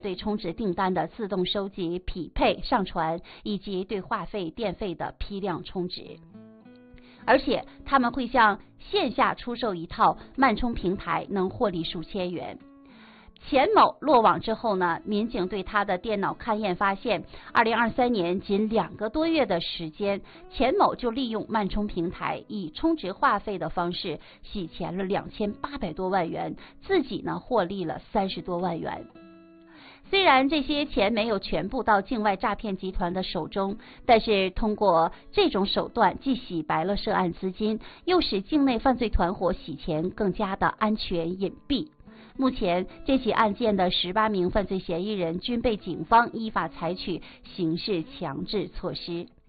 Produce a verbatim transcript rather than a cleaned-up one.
对充值订单的自动收集、匹配、上传，以及对话费、电费的批量充值。而且他们会向线下出售一套慢充平台，能获利数千元。钱某落网之后呢，民警对他的电脑勘验发现，二零二三年仅两个多月的时间，钱某就利用慢充平台以充值话费的方式洗钱了两千八百多万元，自己呢获利了三十多万元。虽然这些钱没有全部到境外诈骗集团的手中，但是通过这种手段，既洗白了涉案资金，又使境内犯罪团伙洗钱更加的安全隐蔽。目前，这起案件的十八名犯罪嫌疑人均被警方依法采取刑事强制措施。